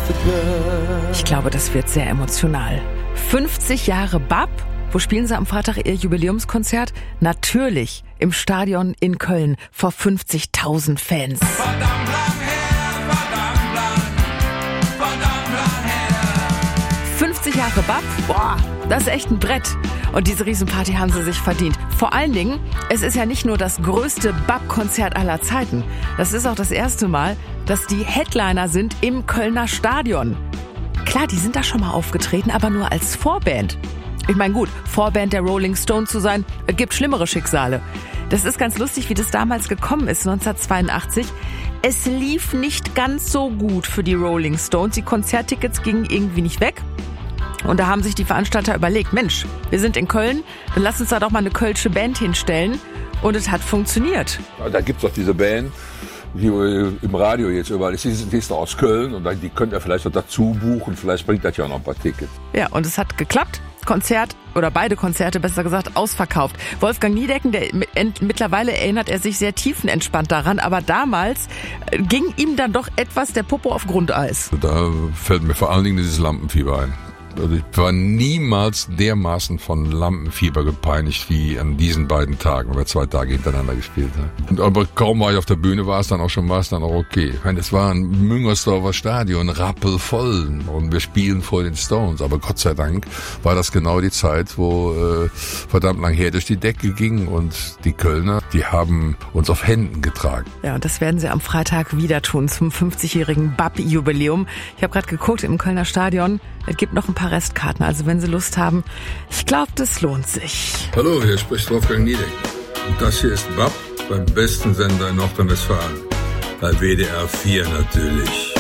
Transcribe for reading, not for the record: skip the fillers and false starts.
Ich glaube, das wird sehr emotional. 50 Jahre BAP. Wo spielen Sie am Freitag Ihr Jubiläumskonzert? Natürlich im Stadion in Köln vor 50.000 Fans. Verdammt lang her. 50 Jahre BAP? Boah, das ist echt ein Brett. Und diese Riesenparty haben sie sich verdient. Vor allen Dingen, es ist ja nicht nur das größte BAP-Konzert aller Zeiten. Das ist auch das erste Mal, dass die Headliner sind im Kölner Stadion. Klar, die sind da schon mal aufgetreten, aber nur als Vorband. Ich meine, gut, Vorband der Rolling Stones zu sein, gibt schlimmere Schicksale. Das ist ganz lustig, wie das damals gekommen ist, 1982. Es lief nicht ganz so gut für die Rolling Stones. Die Konzerttickets gingen irgendwie nicht weg. Und da haben sich die Veranstalter überlegt, Mensch, wir sind in Köln, dann lass uns da doch mal eine kölsche Band hinstellen. Und es hat funktioniert. Ja, da gibt's doch diese Band, die im Radio jetzt überall ist. Die ist aus Köln und die könnt ihr vielleicht noch dazu buchen. Vielleicht bringt das ja auch noch ein paar Tickets. Ja, und es hat geklappt. Konzert, oder beide Konzerte, besser gesagt, ausverkauft. Wolfgang Niedecken, mittlerweile erinnert er sich sehr tiefenentspannt daran, aber damals ging ihm dann doch etwas der Popo auf Grundeis. Da fällt mir vor allen Dingen dieses Lampenfieber ein. Also ich war niemals dermaßen von Lampenfieber gepeinigt wie an diesen beiden Tagen, weil wir 2 Tage hintereinander gespielt haben. Aber kaum war ich auf der Bühne, war es dann auch okay. Ich meine, es war ein Müngersdorfer Stadion, rappelvoll und wir spielen vor den Stones. Aber Gott sei Dank war das genau die Zeit, wo verdammt lang her durch die Decke ging und die Kölner, die haben uns auf Händen getragen. Ja, und das werden sie am Freitag wieder tun zum 50-jährigen BAP-Jubiläum. Ich habe gerade geguckt im Kölner Stadion. Es gibt noch ein paar Restkarten, also wenn Sie Lust haben, ich glaube, das lohnt sich. Hallo, hier spricht Wolfgang Niedecken. Und das hier ist BAP beim besten Sender in Nordrhein-Westfalen. Bei WDR 4 natürlich.